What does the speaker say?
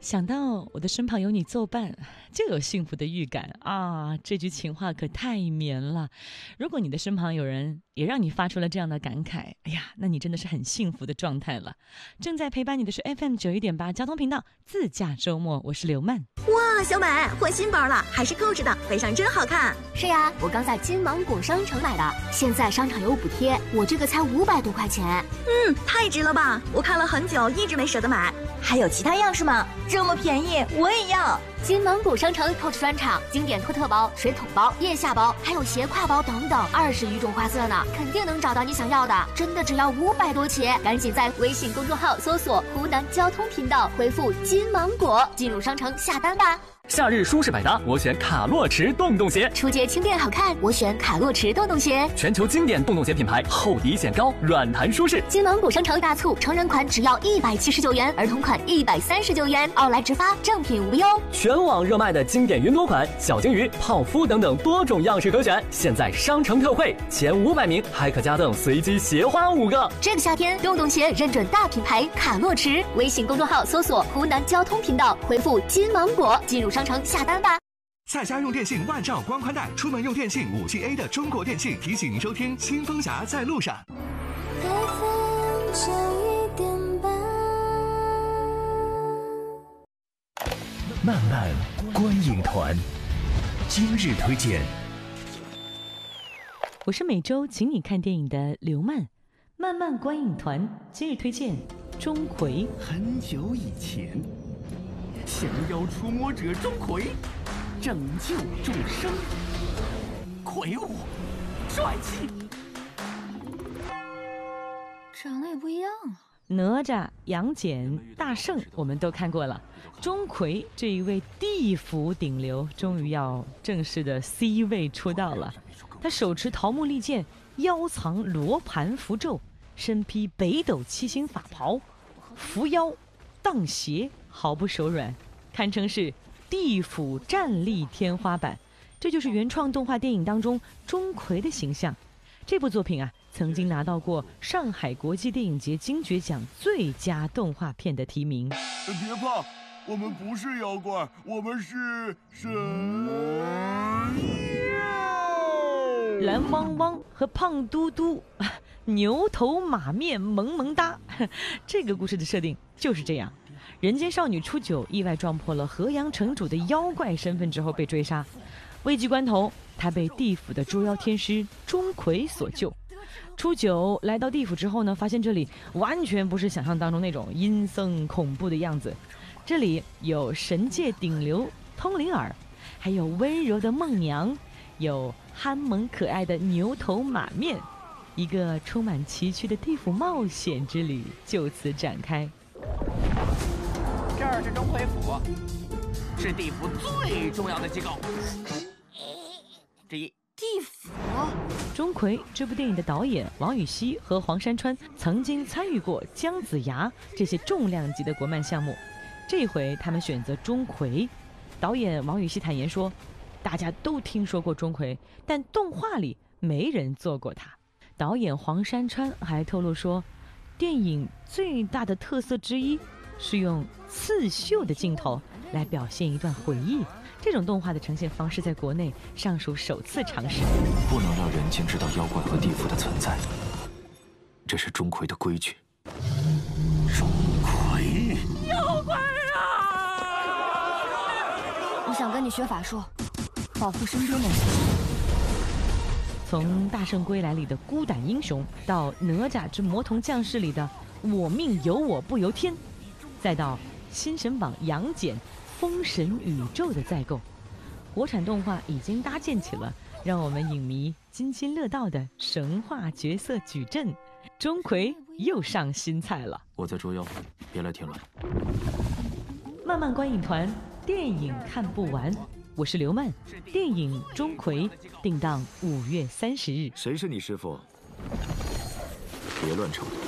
想到我的身旁有你作伴，就有幸福的预感啊！这句情话可太绵了。如果你的身旁有人也让你发出了这样的感慨，哎呀，那你真的是很幸福的状态了。正在陪伴你的是 FM91.8 交通频道自驾周末，我是刘曼。 哇，小美换新包了，还是购置的，背上真好看。 是呀，我刚在金芒果商城买的，现在商场有补贴，我这个才500多块钱。 太值了吧！我看了很久，一直没舍得买。 还有其他样式吗？这么便宜，我也要。 金芒果商城 POS 专场，经典托特包、水桶包、腋下包，还有斜挎包等等，20余种花色呢，肯定能找到你想要的。真的只要500多起，赶紧在微信公众号搜索湖南交通频道，回复金芒果进入商城下单吧。 夏日舒适百搭，我选卡洛驰洞洞鞋。 出街轻便好看，我选卡洛驰洞洞鞋。 全球经典洞洞鞋品牌，厚底显高，软弹舒适。 金芒果商城大促，成人款只要179元，儿童款139元，奥莱直发，正品无忧。 全网热卖的经典云朵款、小金鱼、泡芙等等多种样式可选，现在商城特惠，前500名还可加赠随机鞋花5个。 这个夏天，洞洞鞋认准大品牌卡洛驰，微信公众号搜索湖南交通频道，回复金芒果进入商城下单吧。 在家用电信万兆光宽带，出门用电信5G A 的中国电信提醒您收听新风侠在路上。 漫漫观影团，今日推荐。 我是每周请你看电影的刘曼，漫漫观影团今日推荐钟馗。 很久以前，降妖除魔者钟馗拯救众生，魁梧帅气， 长得也不一样啊。 哪吒、杨戬、大圣我们都看过了，钟馗这一位地府顶流终于要正式的 C 位出道了。他手持桃木利剑，腰藏罗盘符咒，身披北斗七星法袍，伏妖荡邪，毫不手软，堪称是地府战力天花板。这就是原创动画电影当中钟馗的形象。这部作品啊，曾经拿到过上海国际电影节金爵奖最佳动画片的提名。 别怕，我们不是妖怪，我们是神妖。 蓝汪汪和胖嘟嘟，牛头马面萌萌哒。这个故事的设定就是这样：人间少女初九意外撞破了河阳城主的妖怪身份之后被追杀，危急关头，她被地府的捉妖天师钟馗所救。初九来到地府之后呢，发现这里完全不是想象当中那种阴森恐怖的样子。这里有神界顶流通灵儿，还有温柔的梦娘，有憨萌可爱的牛头马面，一个充满崎岖的地府冒险之旅就此展开。 这儿是钟馗府，是地府最重要的机构之一。 地府。 钟馗这部电影的导演王羽西和黄山川曾经参与过姜子牙这些重量级的国漫项目，这回他们选择钟馗。导演王羽西坦言说，大家都听说过钟馗，但动画里没人做过他。导演黄山川还透露说，电影最大的特色之一是用刺绣的镜头来表现一段回忆，这种动画的呈现方式在国内尚属首次尝试。 不能让人间知道妖怪和地府的存在，这是钟馗的规矩。 钟馗， 妖怪啊！我想跟你学法术，保护身边的人。 从《大圣归来》里的孤胆英雄，到《哪吒之魔童降世》里的我命由我不由天，再到新神榜杨戬封神宇宙的再构，国产动画已经搭建起了让我们影迷津津乐道的神话角色矩阵。钟馗又上新菜了。 我在捉妖，别来添乱。 漫漫观影团，电影看不完。我是刘曼，电影《钟馗》定档5月30日。 谁是你师傅？别乱吵。